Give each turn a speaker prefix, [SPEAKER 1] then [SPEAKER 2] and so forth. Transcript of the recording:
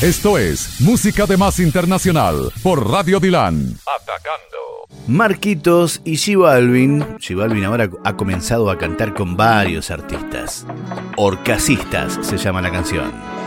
[SPEAKER 1] Esto es Música de Más Internacional por Radio Dilan.
[SPEAKER 2] Atacando. Marquitos y J Balvin. J Balvin ahora ha comenzado a cantar con varios artistas. Orcasistas se llama la canción.